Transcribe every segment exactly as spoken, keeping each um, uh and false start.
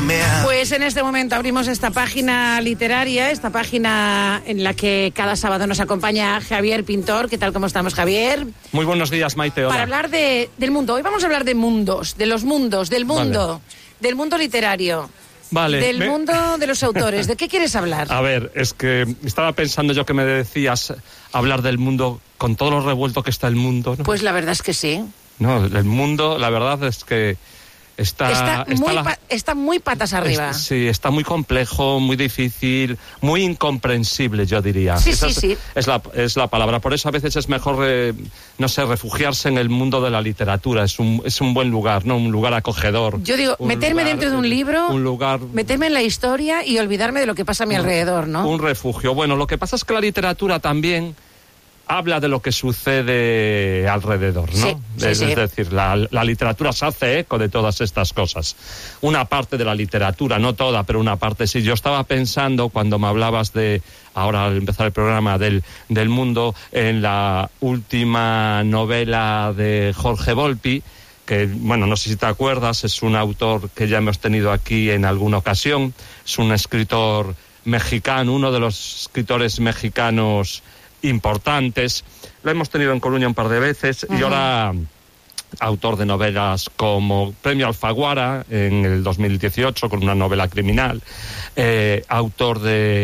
Pues en este momento abrimos esta página literaria, esta página en la que cada sábado nos acompaña Javier Pintor. ¿Qué tal, cómo estamos, Javier? Muy buenos días, Maite. Hola. Para hablar de, del mundo. Hoy vamos a hablar de mundos, de los mundos, del mundo, vale. del mundo literario. Vale. Del me... mundo de los autores. ¿De qué quieres hablar? A ver, es que estaba pensando yo que me decías hablar del mundo con todo lo revuelto que está el mundo, ¿no? Pues la verdad es que sí. No, el mundo, la verdad es que está... Está, está, muy, la, pa, está muy patas arriba. Es, sí, está muy complejo, muy difícil, muy incomprensible, yo diría. Sí, Esa sí, es, sí. Es la, es la palabra. Por eso a veces es mejor, eh, no sé, refugiarse en el mundo de la literatura. Es un, es un buen lugar, ¿no? Un lugar acogedor. Yo digo, meterme lugar, dentro de un libro, un lugar, meterme en la historia y olvidarme de lo que pasa a mi un, alrededor, ¿no? Un refugio. Bueno, lo que pasa es que la literatura también habla de lo que sucede alrededor, ¿no? Sí, sí, es, sí. es decir, la, la literatura se hace eco de todas estas cosas. Una parte de la literatura, no toda, pero una parte sí. Yo estaba pensando, cuando me hablabas de, ahora al empezar el programa, del, del mundo, en la última novela de Jorge Volpi, que, bueno, no sé si te acuerdas, es un autor que ya hemos tenido aquí en alguna ocasión, es un escritor mexicano, uno de los escritores mexicanos importantes. Lo hemos tenido en Coruña un par de veces. Uh-huh. Y ahora autor de novelas como Premio Alfaguara en el dos mil dieciocho con una novela criminal, eh, autor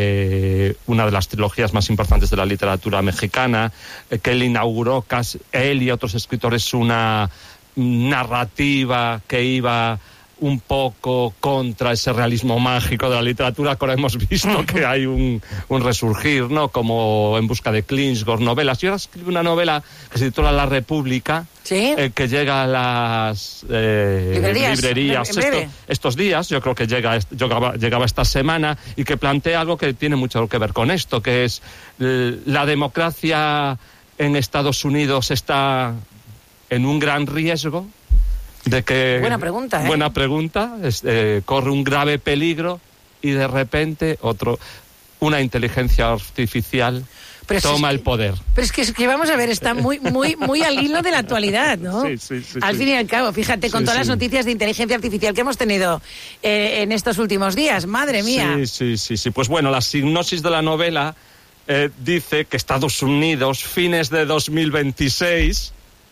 de una de las trilogías más importantes de la literatura mexicana, eh, que él inauguró, casi, él y otros escritores, una narrativa que iba un poco contra ese realismo mágico de la literatura, que ahora hemos visto que hay un, un resurgir, ¿no? Como En busca de Klingsgård, novelas. Yo ahora escribí una novela que se titula La República, ¿sí? eh, que llega a las eh, librerías, librerías en breve. esto, estos días, yo creo que llega, llegaba, llegaba esta semana, y que plantea algo que tiene mucho que ver con esto, que es eh, la democracia en Estados Unidos está en un gran riesgo. De que, buena pregunta, ¿eh? Buena pregunta. Es, eh, corre un grave peligro y de repente otro, una inteligencia artificial pero toma es, el poder. Pero es que, es que vamos a ver, está muy, muy, muy al hilo de la actualidad, ¿no? Sí, sí, sí. Al sí. fin y al cabo, fíjate, con sí, todas sí. las noticias de inteligencia artificial que hemos tenido eh, en estos últimos días, madre mía. Sí, sí, sí, sí. Pues bueno, la sinopsis de la novela eh, dice que Estados Unidos, fines de dos mil veintiséis...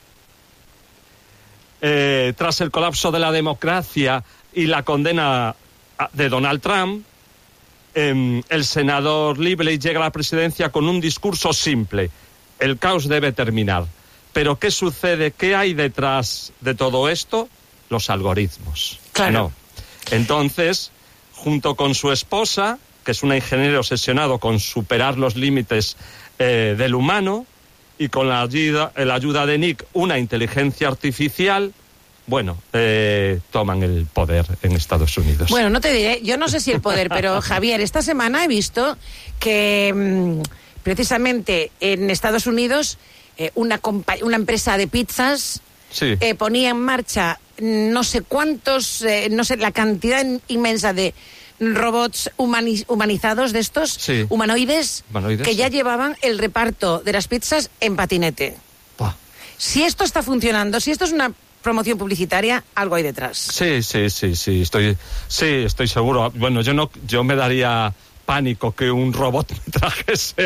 Eh, tras el colapso de la democracia y la condena de Donald Trump, eh, el senador Lively llega a la presidencia con un discurso simple: el caos debe terminar. Pero ¿qué sucede? ¿Qué hay detrás de todo esto? Los algoritmos. Claro. No. Entonces, junto con su esposa, que es una ingeniera obsesionado con superar los límites eh, del humano, y con la ayuda, la ayuda de Nick, una inteligencia artificial, bueno, eh, toman el poder en Estados Unidos. Bueno, no te diré, yo no sé si el poder, pero Javier, esta semana he visto que mmm, precisamente en Estados Unidos eh, una, compa- una empresa de pizzas sí. eh, ponía en marcha no sé cuántos, eh, no sé, la cantidad inmensa de robots humani- humanizados de estos, sí. humanoides, humanoides, que ya sí. llevaban el reparto de las pizzas en patinete. Buah. Si esto está funcionando, si esto es una promoción publicitaria, algo hay detrás. Sí, sí, sí, sí, estoy, sí, estoy seguro. Bueno, yo no, yo me daría pánico que un robot me trajese